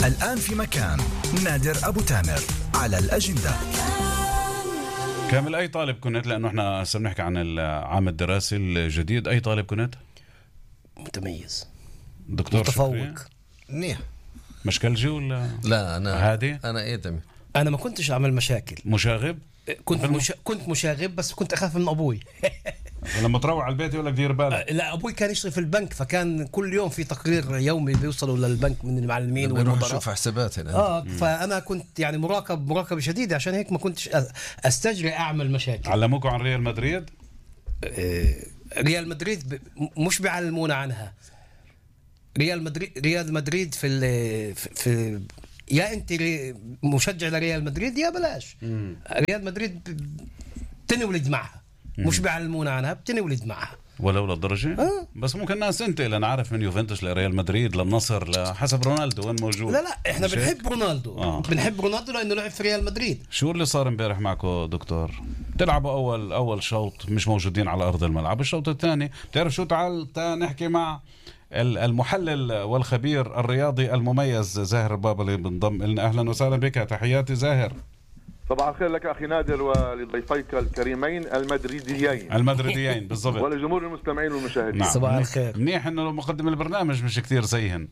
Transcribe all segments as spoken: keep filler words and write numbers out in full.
الآن في مكان نادر أبو تامر على الأجندة. كامل، أي طالب كنت؟ لأنه إحنا سنحكي عن العام الدراسي الجديد. أي طالب كنت؟ متميز، دكتور متفوق، منيح. مشكلجي ولا لا أنا هادي؟ أنا إيه دمي. أنا ما كنتش أعمل مشاكل، مشاغب؟ كنت مش... كنت مشاغب، بس كنت أخاف من أبوي. لما تروح على البيت يقول لك دير بالك. لا، أبوي كان يشتغل في البنك، فكان كل يوم في تقرير يومي بيوصلوا للبنك من المعلمين بنروح والمدراء. نشوف حسابات هنا. آه فأنا كنت يعني مراقب مراقبة شديدة، عشان هيك ما كنتش أستجري أعمل مشاكل. علموكم عن ريال مدريد؟ آه ريال مدريد ب... مش بيعلمونا عنها. ريال مدريد ريال مدريد في ال... في, في يا انت مشجع لريال مدريد يا بلاش. مم. ريال مدريد بتنولد معها، مم. مش بيعلمونا عنها، بتنولد معها ولو للدرجة. أه؟ بس ممكن الناس تنتقل. انا عارف من يوفنتوس لريال مدريد للنصر لحسب رونالدو وين موجود. لا لا احنا بنحب رونالدو. آه. بنحب رونالدو لانه لعب في ريال مدريد. شو اللي صار امبارح معكم دكتور؟ تلعبوا اول اول شوط مش موجودين على ارض الملعب، الشوط الثاني بتعرف شو؟ تعال نحكي مع المحلل والخبير الرياضي المميز زاهر البابا اللي بنضم لنا. اهلا وسهلا بك، تحياتي زاهر. صباح الخير لك اخي نادر ولضيفيك الكريمين المدريديين المدريديين بالضبط، ولجمهور المستمعين والمشاهدين. نعم. صباح الخير. منيح انه مقدم البرنامج مش كتير زيهن.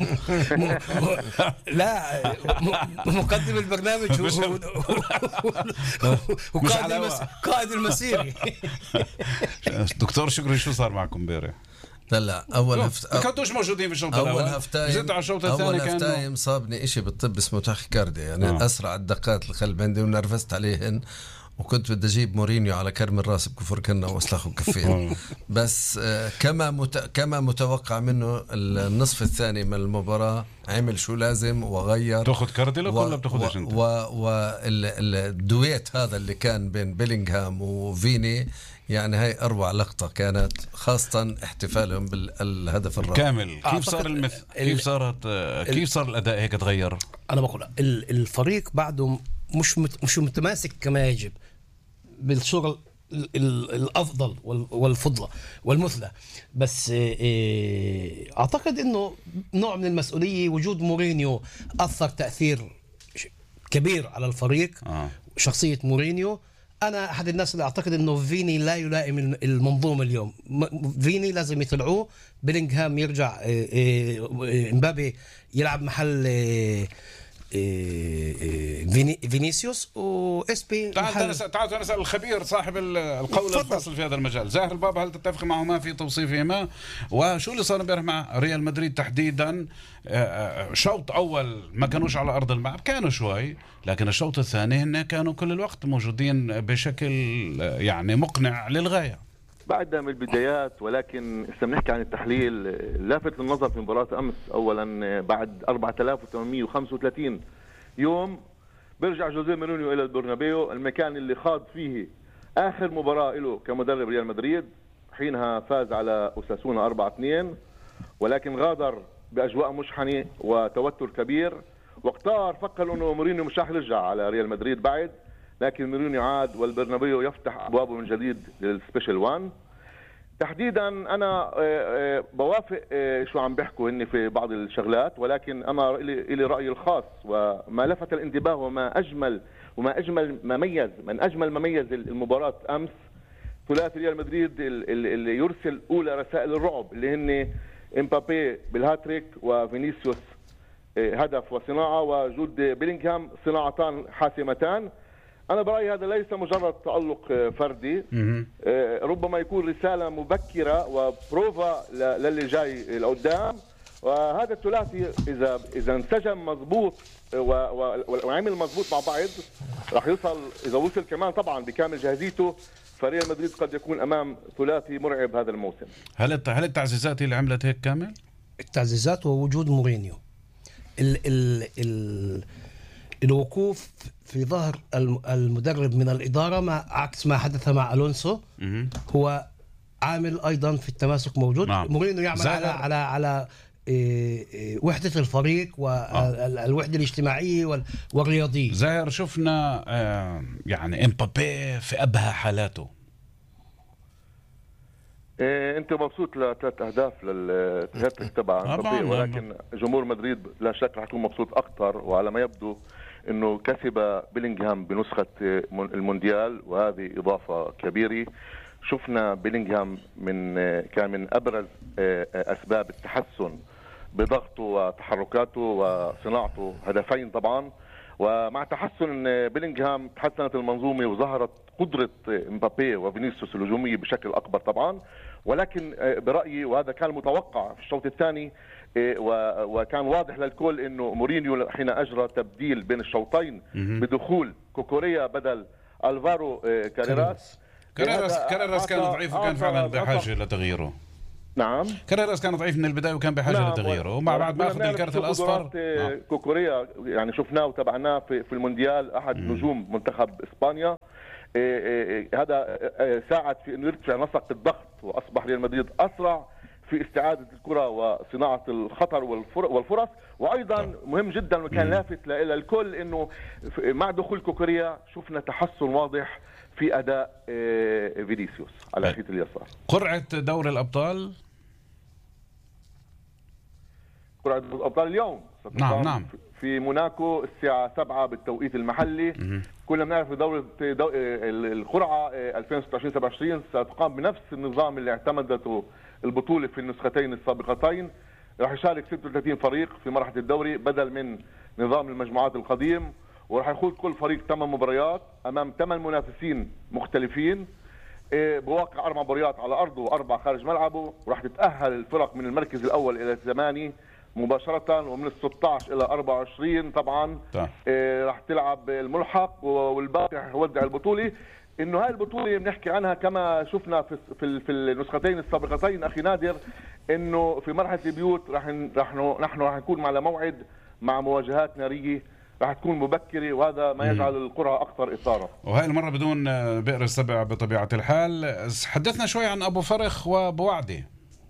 لا، مقدم البرنامج هو وقائد قائد المسيري. دكتور شكري، شو صار معكم امبارح؟ لا لا اول هفت... ما كنتوش موجودين في الشوط الاول. اول هفتايم على الشوط الثاني اول كان هفتايم صابني اشي بالطب اسمه تاكيكارديا، يعني آه. اسرع الدقات القلب عندي ونرفزت عليهن، وكنت بدي اجيب مورينيو على كرم الراس بكفر كنا واسلخه كفين. بس آه كما مت... كما متوقع منه النصف الثاني من المباراه عمل شو لازم وغير. تاخذ كارديلوك ولا بتاخذش انت؟ والدويت هذا اللي كان بين بيلينغهام وفيني، يعني هاي أروع لقطة كانت، خاصة احتفالهم بالهدف الرابع. كامل، كيف صار المثل؟ كيف صارت كيف صار الأداء هيك تغير؟ أنا بقول الفريق بعده مش مش متماسك كما يجب بالصورة الأفضل والفضلة والمثلى، بس أعتقد إنه نوع من المسؤولية. وجود مورينيو أثر تأثير كبير على الفريق. آه. شخصية مورينيو، أنا أحد الناس اللي أعتقد إنه فيني لا يلائم المنظومة اليوم. فيني لازم يطلعوه، بيلينغهام يرجع، امبابي يلعب محل فيني فينيسيوس، وإسبي تعال نسأل تعال نسأل الخبير صاحب القول الفاصل في هذا المجال زاهر البابا، هل تتفق معهما في توصيفهما؟ وشو اللي صار امبارح مع ريال مدريد تحديدا؟ شوط أول ما كانوش على أرض الملعب، كانوا شوي، لكن الشوط الثاني هن كانوا كل الوقت موجودين بشكل يعني مقنع للغاية بعد من البدايات. ولكن بنحكي عن التحليل لافت للنظر في مباراة أمس. أولا بعد أربعة آلاف وثمانمئة وخمسة وثلاثين يوم بيرجع جوزيه مورينيو إلى البرنابيو، المكان اللي خاض فيه آخر مباراة له كمدرب ريال مدريد. حينها فاز على أوساسونا أربعة اثنين، ولكن غادر بأجواء مشحنة وتوتر كبير، واختار فكر أنه مورينيو مش راح يرجع على ريال مدريد بعد، لكن مورينيو عاد والبرنابيو يفتح أبوابه من جديد للسبيشال وان. تحديدا أنا بوافق شو عم بيحكوا هن في بعض الشغلات، ولكن أنا إلي رأيي الخاص، وما لفت الانتباه وما أجمل وما أجمل ما ميز من أجمل ما ميز المباراة أمس ثلاثي ريال مدريد اللي يرسل أولى رسائل الرعب، اللي هن امبابي بالهاتريك وفينيسيوس هدف وصناعة، وجود بيلينغهام صناعتان حاسمتان. أنا برأيي هذا ليس مجرد تألق فردي، ربما يكون رسالة مبكرة وبروفا للي جاي لقدام. وهذا الثلاثي إذا إذا انسجم مضبوط وعمل مضبوط مع بعض راح يوصل، إذا وصل كمان طبعا بكامل جاهزيته، فريال مدريد قد يكون أمام ثلاثي مرعب هذا الموسم. هل هل التعزيزات اللي عملت هيك كامل؟ التعزيزات ووجود مورينيو، ال ال ال الوقوف في ظهر المدرب من الإدارة، مع عكس ما حدث مع ألونسو، هو عامل أيضا في التماسك موجود. نعم. مورينيو يعمل على على على وحدة الفريق والوحدة الاجتماعية والرياضية. زاهر، شفنا يعني امبابي في أبهى حالاته. إيه انت مبسوط لثلاث اهداف للهاتريك تبع مبابي، ولكن جمهور مدريد لا شك رح يكون مبسوط اكثر، وعلى ما يبدو انه كسب بيلينغهام بنسخه المونديال، وهذه اضافه كبيره. شفنا بيلينغهام من كان من ابرز اسباب التحسن بضغطه وتحركاته وصناعته، هدفين طبعا. ومع تحسن بيلينغهام تحسنت المنظومه وظهرت قدره مبابي وفينيسيوس الهجوميه بشكل اكبر طبعا. ولكن برايي، وهذا كان متوقع في الشوط الثاني وكان واضح للكل، انه مورينيو حين اجرى تبديل بين الشوطين بدخول كوكوريا بدل الفارو كاريراس. كاريراس كاريراس كان ضعيف وكان فعلا بحاجه لتغييره. نعم، كاريراس كان ضعيف من البدايه وكان بحاجه نعم. لتغييره، ومع بعد ما اخذ الكارت الاصفر نعم. كوكوريا يعني شفناه وتابعناه في, في المونديال، احد مم. نجوم منتخب اسبانيا. إيه إيه هذا إيه ساعد في انه يرتفع نسق الضغط، واصبح ريال مدريد اسرع في استعاده الكره وصناعه الخطر والفرص. وايضا مهم جدا وكان لافت الى الكل انه مع دخول كوكوريا شفنا تحسن واضح في اداء فينيسيوس على ناحيه اليسار. قرعه دوري الابطال قرعه الابطال اليوم نعم نعم في موناكو الساعه سبعة بالتوقيت المحلي. كلنا بنعرف دوره دو... القرعه ألفين وستة وعشرين سبعة وعشرين ستقام بنفس النظام اللي اعتمدته البطوله في النسختين السابقتين. راح يشارك ستة وثلاثين فريق في مرحله الدوري بدل من نظام المجموعات القديم، وراح يخوض كل فريق ثمان مباريات امام ثمان منافسين مختلفين بواقع اربع مباريات على ارضه واربع خارج ملعبه. وراح تتاهل الفرق من المركز الاول الى الثمانيه مباشره، ومن ال ستة عشر الى أربعة وعشرين طبعا إيه راح تلعب الملحق، والباقي راح يودع البطوله. انه هاي البطوله بنحكي عنها كما شفنا في في, في النسختين السابقتين اخي نادر، انه في مرحله البيوت راح راح نحن راح نكون على موعد مع مواجهات ناريه راح تكون مبكره، وهذا ما يجعل القرعه اكثر اثاره. وهي المره بدون بئر السبع بطبيعه الحال. حدثنا شوي عن ابو فرخ وبوعدي.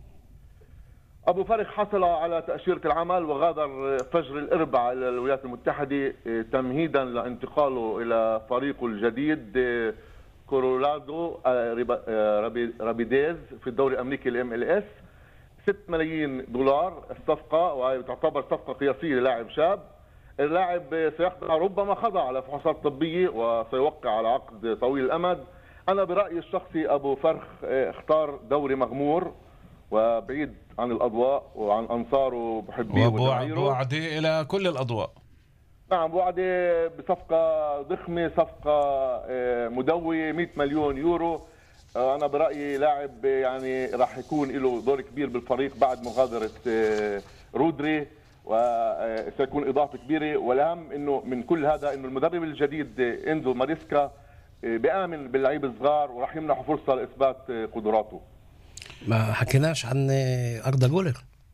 ابو فرخ حصل على تاشيره العمل وغادر فجر الاربعاء الى الولايات المتحده تمهيدا لانتقاله الى فريقه الجديد كولورادو رابيديز في الدوري الامريكي الام ال اس. ستة ملايين دولار الصفقه، وهي تعتبر صفقه قياسيه للاعب شاب. اللاعب سيخضع ربما خضع على فحوصات طبيه وسيوقع على عقد طويل الامد. انا برايي الشخصي ابو فرخ اختار دوري مغمور وبعيد عن الاضواء وعن انصاره ومحبيه وجماهيره، وبوعدي الى كل الاضواء. نعم، بوعدي بصفقه ضخمه، صفقه مدويه مئة مليون يورو. انا برايي لاعب يعني راح يكون له دور كبير بالفريق بعد مغادره رودري، وسيكون اضافه كبيره. والاهم انه من كل هذا انه المدرب الجديد انزو ماريسكا بيامن باللعيبه الصغار وراح يمنحوا فرصه لاثبات قدراته. ما حكيناش عن أردا جولر.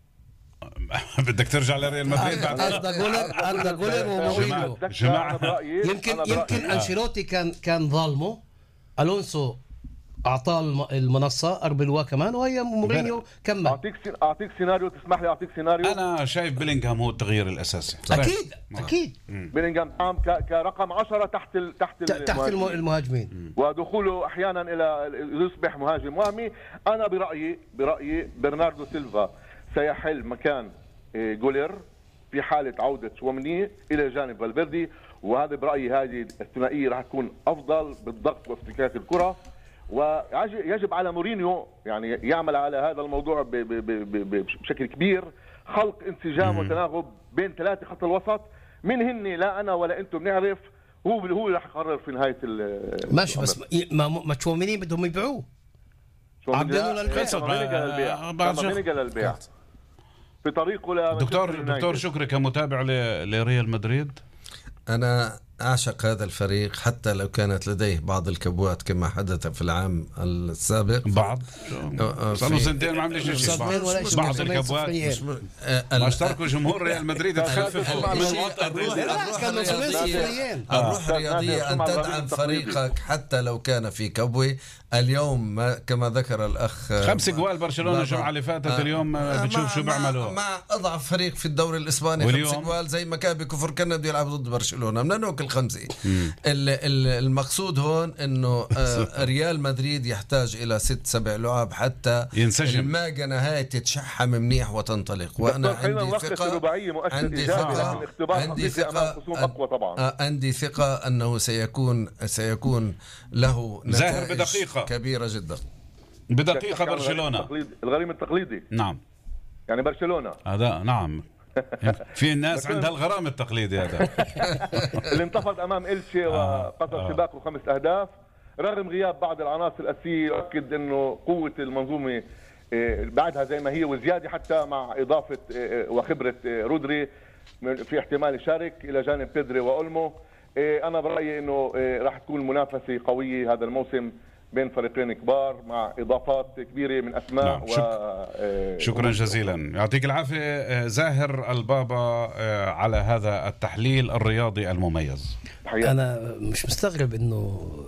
بدك ترجع لريال مدريد بعد أردا جولر أردا جولر ومورينيو. جماعة يمكن يمكن أنشيلوتي كان كان ظالمه، ألونسو أعطاه المنصة أربلوا كمان، وهي مورينيو كمل. أعطيك أعطيك سيناريو، تسمح لي أعطيك سيناريو. أنا شايف بيلينغهام هو التغيير الأساسي. أكيد أكيد. بيلينغهام كرقم عشرة تحت ال تحت تحت المهاجمين، ودخوله أحيانا إلى يصبح مهاجم وهمي. أنا برأيي برأيي برناردو سيلفا سيحل مكان جولير في حالة عودة شومني إلى جانب فالفيردي، وهذا برأيي هذه الثنائية راح تكون أفضل بالضغط وافتكاك الكرة. ويجب على مورينيو يعني يعمل على هذا الموضوع بشكل كبير، خلق انسجام وتناغم بين ثلاثة خط الوسط. من هن لا أنا ولا أنتم بنعرف، هو هو راح يقرر في نهاية ماشي. بس ما ما تشوميني بدهم يبيعوه، عبدينه للبيع بعد للبيع في طريقه. دكتور دكتور شكري كمتابع لريال مدريد، أنا أعشق هذا الفريق حتى لو كانت لديه بعض الكبوات كما حدث في العام السابق. بعض صاروا سنتين ما عملش شيء. بعض الكبوات ما اشتركوا جمهور ريال مدريد تخففوا. الروح الرياضية أن تدعم فريقك حتى لو كان في كبوة. اليوم ما كما ذكر الأخ خمس جوال برشلونة الجمعة اللي فاتت، اليوم بتشوف شو بيعملوا مع أضعف فريق في الدوري الإسباني. خمس جوال زي مكابي كفر كنا بده يلعب ضد برشلونة، بدنا ناكل الخمسة. المقصود هون انه ريال مدريد يحتاج الى ست سبع لعاب حتى ينسجم الماجنة هاي تتشحم منيح وتنطلق. وانا عندي ثقة عندي ثقة عندي ثقة أقوى طبعا. عندي ثقة انه سيكون سيكون له زاهر بدقيقة كبيرة جدا. بدقيقة برشلونة الغريم التقليدي. نعم يعني برشلونة هذا نعم في الناس عندها الغرام التقليدي هذا اللي انتفض امام إلشي وقصد شباكه خمس اهداف رغم غياب بعض العناصر الاساسيه. يؤكد انه قوه المنظومه بعدها زي ما هي وزياده حتى مع اضافه وخبره رودري في احتمال يشارك الى جانب بيدري واولمو. انا برايي انه راح تكون منافسه قويه هذا الموسم بين فريقين كبار مع اضافات كبيره من اسماء. نعم. شك... و... شكرا جزيلا، يعطيك العافيه زاهر البابا على هذا التحليل الرياضي المميز. انا مش مستغرب انه